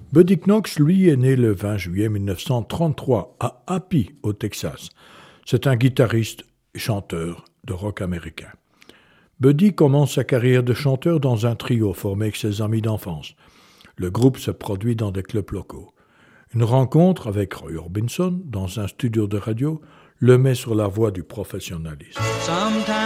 Buddy Knox, lui, est né le 20 juillet 1933 à Happy, au Texas. C'est un guitariste et chanteur de rock américain. Buddy commence sa carrière de chanteur dans un trio formé avec ses amis d'enfance. Le groupe se produit dans des clubs locaux. Une rencontre avec Roy Orbison dans un studio de radio le met sur la voie du professionnalisme.